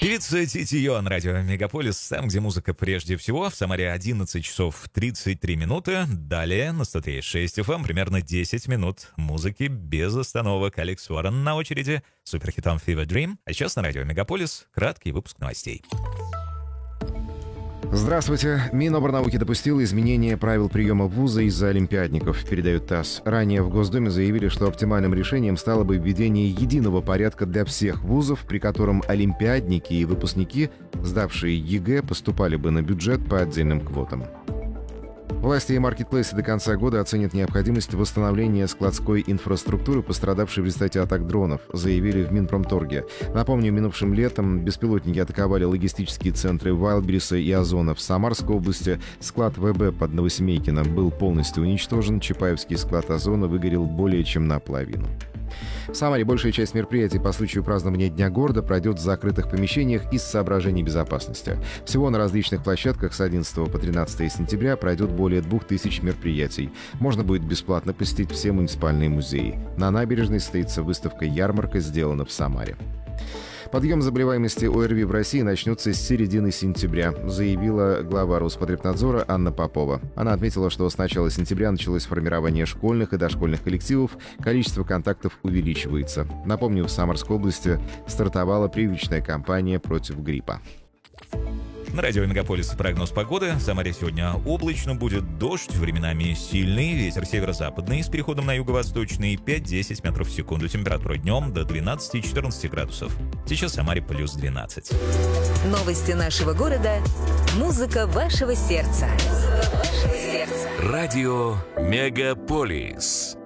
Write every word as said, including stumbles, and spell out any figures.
Певица Тити Йон, радио Мегаполис, там, где музыка прежде всего. В Самаре одиннадцать часов тридцать три минуты. Далее на сто три и шесть эф эм примерно десять минут музыки без остановок. Алекс Уоррен на очереди, суперхитом Fever Dream. А сейчас на радио Мегаполис краткий выпуск новостей. Здравствуйте. Миноборнауки допустила изменение правил приема в вузы из-за олимпиадников, передает ТАСС. Ранее в Госдуме заявили, что оптимальным решением стало бы введение единого порядка для всех вузов, при котором олимпиадники и выпускники, сдавшие ЕГЭ, поступали бы на бюджет по отдельным квотам. Власти и маркетплейсы до конца года оценят необходимость восстановления складской инфраструктуры, пострадавшей в результате атак дронов, заявили в Минпромторге. Напомню, минувшим летом беспилотники атаковали логистические центры Вайлдберриса и Озона в Самарской области. Склад ВБ под Новосемейкино был полностью уничтожен. Чапаевский склад Озона выгорел более чем наполовину. В Самаре большая часть мероприятий по случаю празднования Дня города пройдет в закрытых помещениях из соображений безопасности. Всего на различных площадках с одиннадцатого по тринадцатое сентября пройдет более двух тысяч мероприятий. Можно будет бесплатно посетить все муниципальные музеи. На набережной состоится выставка-ярмарка «Сделано в Самаре». Подъем заболеваемости ОРВИ в России начнется с середины сентября, заявила глава Роспотребнадзора Анна Попова. Она отметила, что с начала сентября началось формирование школьных и дошкольных коллективов, количество контактов увеличивается. Напомню, в Самарской области стартовала прививочная кампания против гриппа. На радио Мегаполис прогноз погоды. В Самаре сегодня облачно, будет дождь, временами сильный, ветер северо-западный с переходом на юго-восточный, пять-десять метров в секунду. Температура днем до двенадцати-четырнадцати градусов. Сейчас в Самаре плюс двенадцать. Новости нашего города. Музыка вашего сердца. Музыка вашего сердца. Радио Мегаполис.